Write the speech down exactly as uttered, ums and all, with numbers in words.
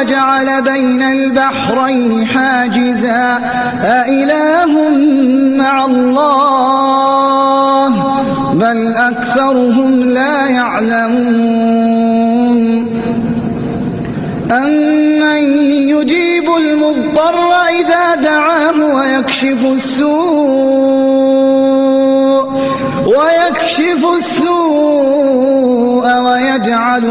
وجعل بين البحرين حاجزا أإله مع الله بل أكثرهم لا يعلمون أمن يجيب المضطر إذا دعاه ويكشف السوء ويكشف السوء ويجعل